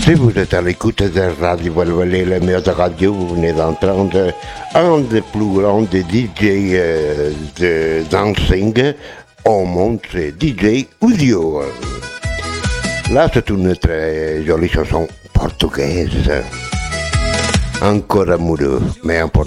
Si vous êtes à l'écoute de Radio Valvalais, la meilleure radio, vous venez d'entendre un des plus grands des DJ de dancing au monde, c'est DJ Uzio. Là, c'est une très jolie chanson portugaise. Encore amoureux, mais en portugais.